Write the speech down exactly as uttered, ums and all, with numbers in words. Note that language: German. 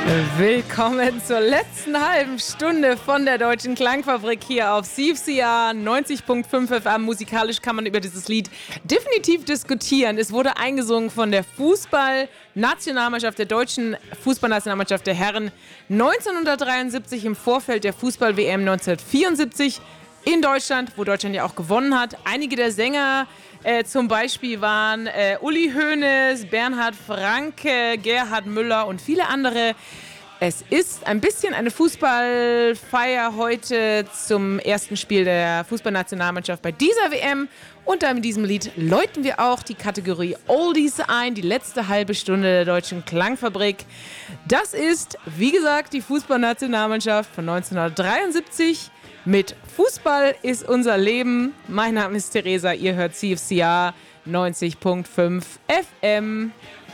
Willkommen zur letzten halben Stunde von der Deutschen Klangfabrik hier auf C F C R neunzig Komma fünf F M. Musikalisch kann man über dieses Lied definitiv diskutieren. Es wurde eingesungen von der Fußballnationalmannschaft, der deutschen Fußballnationalmannschaft der Herren neunzehnhundertdreiundsiebzig im Vorfeld der Fußball-W M neunzehnhundertvierundsiebzig in Deutschland, wo Deutschland ja auch gewonnen hat. Einige der Sänger äh, zum Beispiel waren äh, Uli Hoeneß, Bernhard Franke, Gerhard Müller und viele andere. Es ist ein bisschen eine Fußballfeier heute zum ersten Spiel der Fußballnationalmannschaft bei dieser W M. Und mit diesem Lied läuten wir auch die Kategorie Oldies ein, die letzte halbe Stunde der Deutschen Klangfabrik. Das ist, wie gesagt, die Fußballnationalmannschaft von neunzehnhundertdreiundsiebzig. Mit Fußball ist unser Leben. Mein Name ist Theresa, ihr hört C F C R neunzig Komma fünf F M.